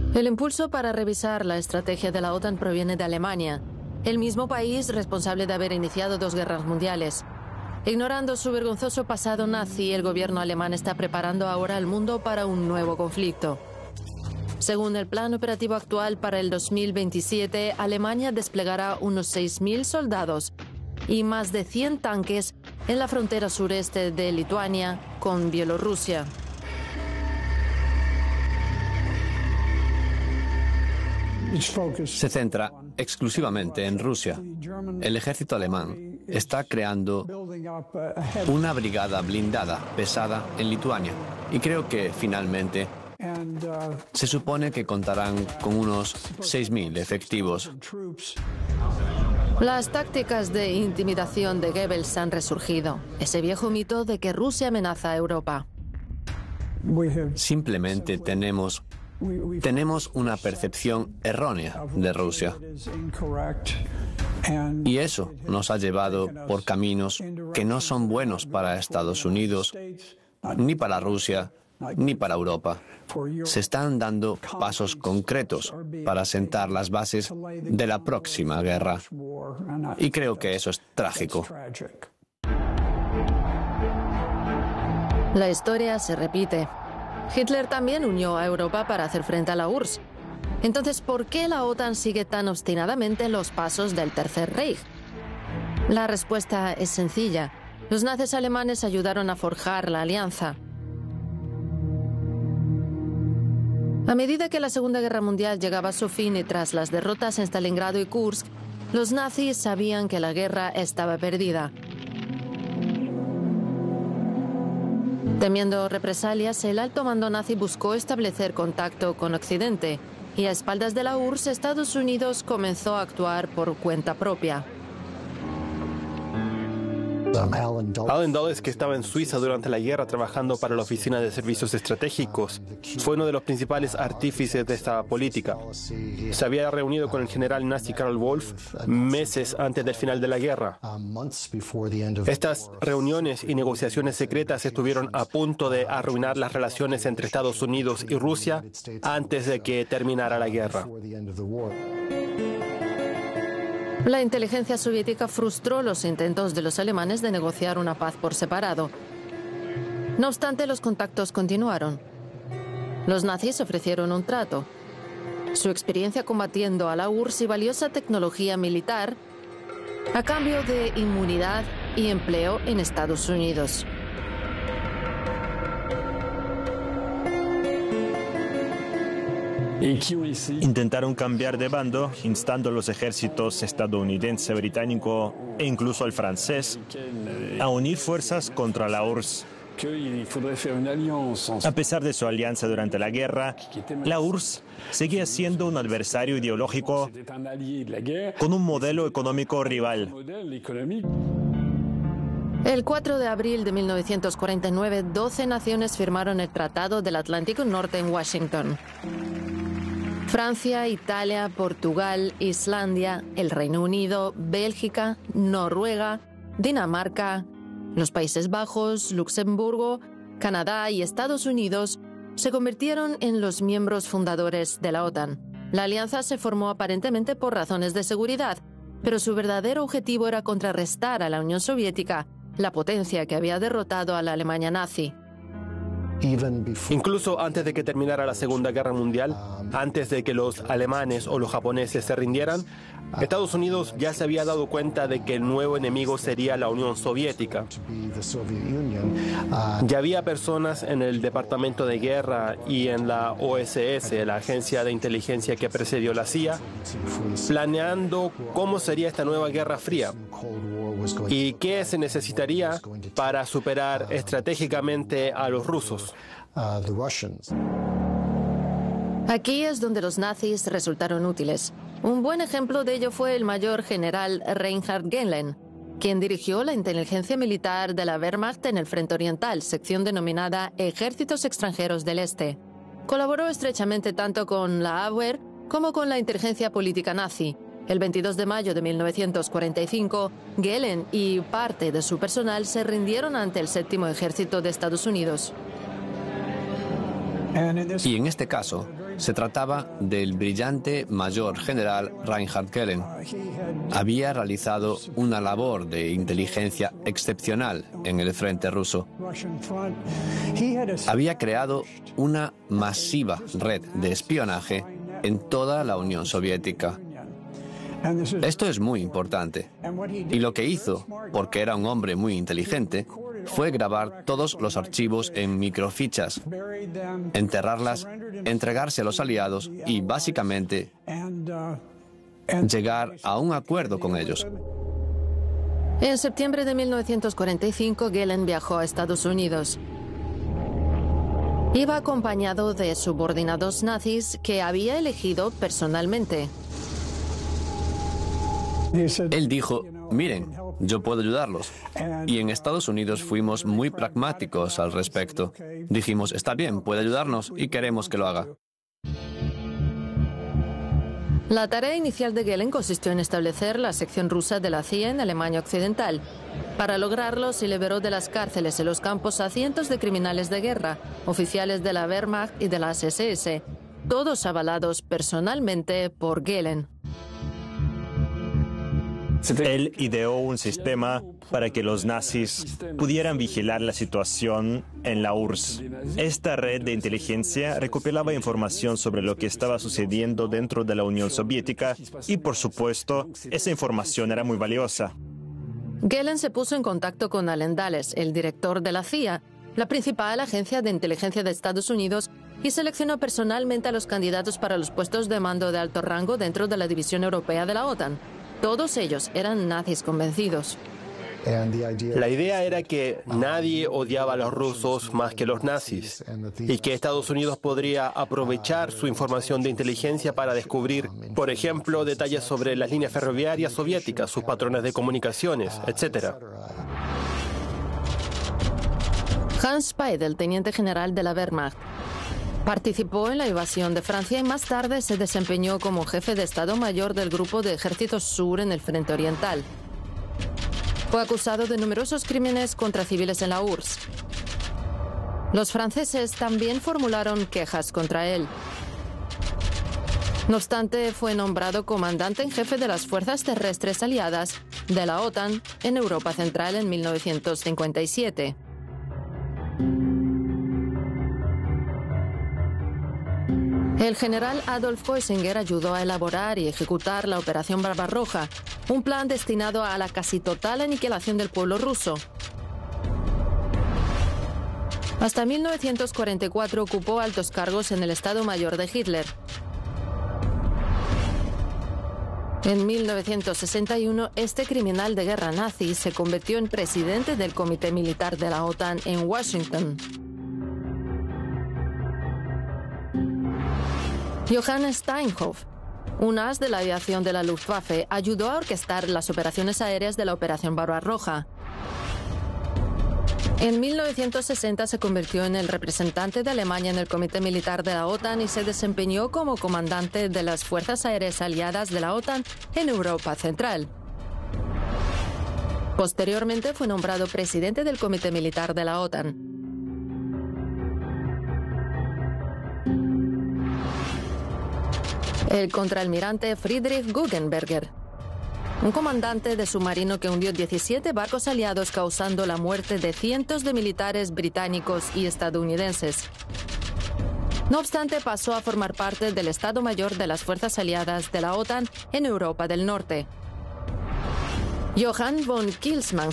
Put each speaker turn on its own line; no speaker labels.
El impulso para revisar la estrategia de la OTAN proviene de Alemania, el mismo país responsable de haber iniciado 2 guerras mundiales. Ignorando su vergonzoso pasado nazi, el gobierno alemán está preparando ahora al mundo para un nuevo conflicto. Según el plan operativo actual para el 2027, Alemania desplegará unos 6.000 soldados y más de 100 tanques en la frontera sureste de Lituania con Bielorrusia.
Se centra exclusivamente en Rusia. El ejército alemán está creando una brigada blindada pesada en Lituania y creo que finalmente se supone que contarán con unos 6.000 efectivos.
Las tácticas de intimidación de Goebbels han resurgido, ese viejo mito de que Rusia amenaza a Europa.
Simplemente tenemos una percepción errónea de Rusia. Y eso nos ha llevado por caminos que no son buenos para Estados Unidos, ni para Rusia, ni para Europa. Se están dando pasos concretos para sentar las bases de la próxima guerra. Y creo que eso es trágico.
La historia se repite. Hitler también unió a Europa para hacer frente a la URSS. Entonces, ¿por qué la OTAN sigue tan obstinadamente los pasos del Tercer Reich? La respuesta es sencilla. Los nazis alemanes ayudaron a forjar la alianza. A medida que la Segunda Guerra Mundial llegaba a su fin y tras las derrotas en Stalingrado y Kursk, los nazis sabían que la guerra estaba perdida. Temiendo represalias, el alto mando nazi buscó establecer contacto con Occidente y a espaldas de la URSS, Estados Unidos comenzó a actuar por cuenta propia.
Allen Dulles, que estaba en Suiza durante la guerra trabajando para la Oficina de Servicios Estratégicos, fue uno de los principales artífices de esta política. Se había reunido con el general nazi Karl Wolff meses antes del final de la guerra. Estas reuniones y negociaciones secretas estuvieron a punto de arruinar las relaciones entre Estados Unidos y Rusia antes de que terminara la guerra.
La inteligencia soviética frustró los intentos de los alemanes de negociar una paz por separado. No obstante, los contactos continuaron. Los nazis ofrecieron un trato. Su experiencia combatiendo a la URSS y valiosa tecnología militar a cambio de inmunidad y empleo en Estados Unidos.
Intentaron cambiar de bando, instando a los ejércitos estadounidense, británico e incluso al francés a unir fuerzas contra la URSS. A pesar de su alianza durante la guerra, la URSS seguía siendo un adversario ideológico con un modelo económico rival.
El 4 de abril de 1949, 12 naciones firmaron el Tratado del Atlántico Norte en Washington. Francia, Italia, Portugal, Islandia, el Reino Unido, Bélgica, Noruega, Dinamarca, los Países Bajos, Luxemburgo, Canadá y Estados Unidos se convirtieron en los miembros fundadores de la OTAN. La alianza se formó aparentemente por razones de seguridad, pero su verdadero objetivo era contrarrestar a la Unión Soviética, la potencia que había derrotado a la Alemania nazi.
Incluso antes de que terminara la Segunda Guerra Mundial, antes de que los alemanes o los japoneses se rindieran, Estados Unidos ya se había dado cuenta de que el nuevo enemigo sería la Unión Soviética. Ya había personas en el Departamento de Guerra y en la OSS, la agencia de inteligencia que precedió la CIA, planeando cómo sería esta nueva Guerra Fría y qué se necesitaría para superar estratégicamente a los rusos.
Aquí es donde los nazis resultaron útiles. Un buen ejemplo de ello fue el mayor general Reinhard Gehlen, quien dirigió la inteligencia militar de la Wehrmacht en el Frente Oriental, sección denominada Ejércitos Extranjeros del Este. Colaboró estrechamente tanto con la Abwehr como con la inteligencia política nazi. El 22 de mayo de 1945, Gehlen y parte de su personal se rindieron ante el Séptimo Ejército de Estados Unidos.
Y en este caso, se trataba del brillante mayor general Reinhard Gehlen. Había realizado una labor de inteligencia excepcional en el frente ruso. Había creado una masiva red de espionaje en toda la Unión Soviética. Esto es muy importante. Y lo que hizo, porque era un hombre muy inteligente, fue grabar todos los archivos en microfichas, enterrarlas, entregarse a los aliados y, básicamente, llegar a un acuerdo con ellos.
En septiembre de 1945, Gehlen viajó a Estados Unidos. Iba acompañado de subordinados nazis que había elegido personalmente.
Él dijo, miren, yo puedo ayudarlos. Y en Estados Unidos fuimos muy pragmáticos al respecto. Dijimos, está bien, puede ayudarnos y queremos que lo haga.
La tarea inicial de Gehlen consistió en establecer la sección rusa de la CIA en Alemania Occidental. Para lograrlo, se liberó de las cárceles y los campos a cientos de criminales de guerra, oficiales de la Wehrmacht y de las SS, todos avalados personalmente por Gehlen.
Él ideó un sistema para que los nazis pudieran vigilar la situación en la URSS. Esta red de inteligencia recopilaba información sobre lo que estaba sucediendo dentro de la Unión Soviética y, por supuesto, esa información era muy valiosa.
Gehlen se puso en contacto con Allen Dulles, el director de la CIA, la principal agencia de inteligencia de Estados Unidos, y seleccionó personalmente a los candidatos para los puestos de mando de alto rango dentro de la división europea de la OTAN. Todos ellos eran nazis convencidos.
La idea era que nadie odiaba a los rusos más que los nazis y que Estados Unidos podría aprovechar su información de inteligencia para descubrir, por ejemplo, detalles sobre las líneas ferroviarias soviéticas, sus patrones de comunicaciones, etc.
Hans Speidel, teniente general de la Wehrmacht, participó en la invasión de Francia y más tarde se desempeñó como jefe de Estado Mayor del Grupo de Ejércitos Sur en el Frente Oriental. Fue acusado de numerosos crímenes contra civiles en la URSS. Los franceses también formularon quejas contra él. No obstante, fue nombrado comandante en jefe de las fuerzas terrestres aliadas de la OTAN en Europa Central en 1957. El general Adolf Koessinger ayudó a elaborar y ejecutar la Operación Barbarroja, un plan destinado a la casi total aniquilación del pueblo ruso. Hasta 1944 ocupó altos cargos en el Estado Mayor de Hitler. En 1961, este criminal de guerra nazi se convirtió en presidente del Comité Militar de la OTAN en Washington. Johann Steinhoff, un as de la aviación de la Luftwaffe, ayudó a orquestar las operaciones aéreas de la Operación Barbarroja. En 1960 se convirtió en el representante de Alemania en el Comité Militar de la OTAN y se desempeñó como comandante de las Fuerzas Aéreas Aliadas de la OTAN en Europa Central. Posteriormente fue nombrado presidente del Comité Militar de la OTAN. El contraalmirante Friedrich Guggenberger, un comandante de submarino que hundió 17 barcos aliados causando la muerte de cientos de militares británicos y estadounidenses. No obstante, pasó a formar parte del Estado Mayor de las Fuerzas Aliadas de la OTAN en Europa del Norte. Johann von Kilsmann